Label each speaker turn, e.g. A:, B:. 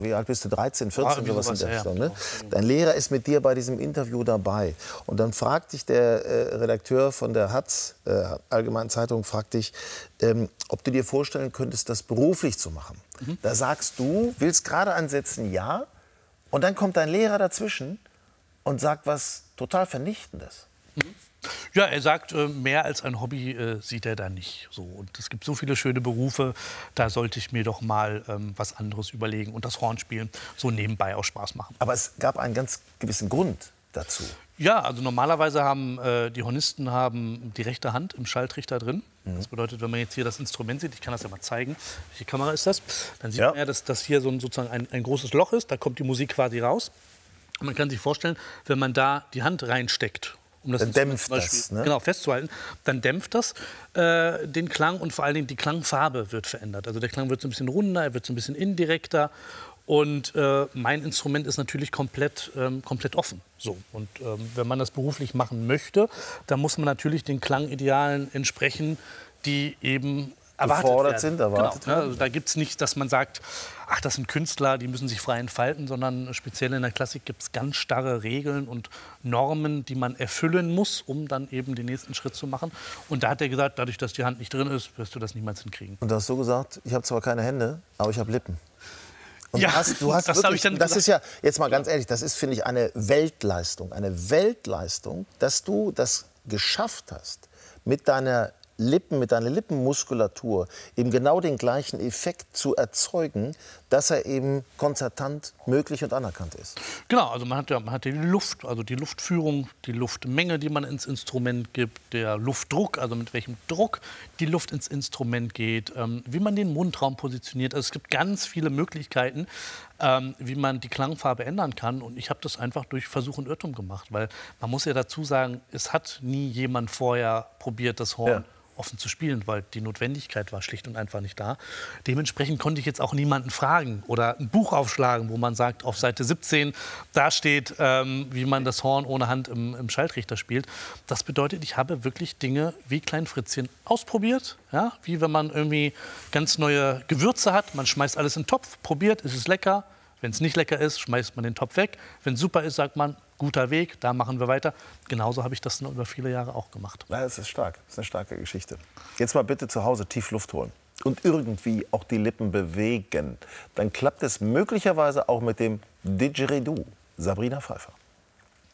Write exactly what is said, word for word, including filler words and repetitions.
A: Wie alt bist du? dreizehn, vierzehn,
B: Ah,
A: sowas
B: sowas,
A: in der
B: ja,
A: Richtung,
B: ja.
A: ne? Dein Lehrer ist mit dir bei diesem Interview dabei. Und dann fragt dich der äh, Redakteur von der Hatz, äh, Allgemeinen Zeitung, fragt dich, ähm, ob du dir vorstellen könntest, das beruflich zu machen. Mhm. Da sagst du, willst gerade ansetzen, ja. Und dann kommt dein Lehrer dazwischen und sagt was total Vernichtendes.
B: Mhm. Ja, er sagt, äh, mehr als ein Hobby äh, sieht er da nicht. So. Und es gibt so viele schöne Berufe, da sollte ich mir doch mal ähm, was anderes überlegen und das Hornspielen so nebenbei auch Spaß machen.
A: Aber es gab einen ganz gewissen Grund dazu.
B: Ja, also normalerweise haben äh, die Hornisten haben die rechte Hand im Schalltrichter drin. Mhm. Das bedeutet, wenn man jetzt hier das Instrument sieht, ich kann das ja mal zeigen, welche Kamera ist das, dann sieht ja. man ja, dass das hier so ein, sozusagen ein, ein großes Loch ist, da kommt die Musik quasi raus. Und man kann sich vorstellen, wenn man da die Hand reinsteckt, um das
A: dann dämpft das, ne?
B: Genau, festzuhalten, dann dämpft das äh, den Klang und vor allen Dingen die Klangfarbe wird verändert. Also der Klang wird so ein bisschen runder, er wird so ein bisschen indirekter und äh, mein Instrument ist natürlich komplett, ähm, komplett offen. So. Und ähm, wenn man das beruflich machen möchte, dann muss man natürlich den Klangidealen entsprechen, die eben
A: erwartet sind, erwartet
B: genau, also da gibt es nicht, dass man sagt, ach, das sind Künstler, die müssen sich frei entfalten, sondern speziell in der Klassik gibt es ganz starre Regeln und Normen, die man erfüllen muss, um dann eben den nächsten Schritt zu machen. Und da hat er gesagt, dadurch, dass die Hand nicht drin ist, wirst du das niemals hinkriegen.
A: Und da hast du gesagt, ich habe zwar keine Hände, aber ich habe Lippen. Und
B: ja,
A: du hast, du hast
B: das
A: wirklich,
B: ich dann
A: das
B: gesagt.
A: ist ja, jetzt mal ganz ehrlich, das ist, finde ich, eine Weltleistung. Eine Weltleistung, dass du das geschafft hast, mit deiner Lippen, mit deiner Lippenmuskulatur eben genau den gleichen Effekt zu erzeugen, dass er eben konzertant möglich und anerkannt ist.
B: Genau, also man hat ja, man hat ja die Luft, also die Luftführung, die Luftmenge, die man ins Instrument gibt, der Luftdruck, also mit welchem Druck die Luft ins Instrument geht, ähm, wie man den Mundraum positioniert. Also es gibt ganz viele Möglichkeiten, ähm, wie man die Klangfarbe ändern kann. Und ich habe das einfach durch Versuch und Irrtum gemacht, weil man muss ja dazu sagen, es hat nie jemand vorher probiert, das Horn ja. offen zu spielen, weil die Notwendigkeit war schlicht und einfach nicht da. Dementsprechend konnte ich jetzt auch niemanden fragen oder ein Buch aufschlagen, wo man sagt, auf Seite siebzehn, da steht, ähm, wie man das Horn ohne Hand im, im Schalltrichter spielt. Das bedeutet, ich habe wirklich Dinge wie Klein Fritzchen ausprobiert, ja? Wie wenn man irgendwie ganz neue Gewürze hat, man schmeißt alles in den Topf, probiert, ist es lecker. Wenn es nicht lecker ist, schmeißt man den Topf weg. Wenn es super ist, sagt man, guter Weg, da machen wir weiter. Genauso habe ich das über viele Jahre auch gemacht.
A: Ja, das ist stark, das ist eine starke Geschichte. Jetzt mal bitte zu Hause tief Luft holen und irgendwie auch die Lippen bewegen. Dann klappt es möglicherweise auch mit dem Didgeridoo. Sabrina Pfeiffer.